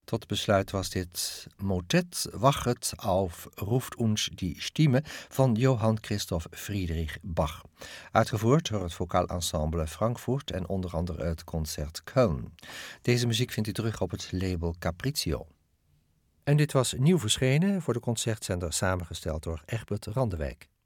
Tot besluit was dit Motet wachet auf ruft uns die Stimme van Johann Christoph Friedrich Bach. Uitgevoerd door het Vocaal Ensemble Frankfurt en onder andere het Concert Köln. Deze muziek vindt u terug op het label Capriccio. En dit was nieuw verschenen voor de concertzender samengesteld door Egbert Randewijk.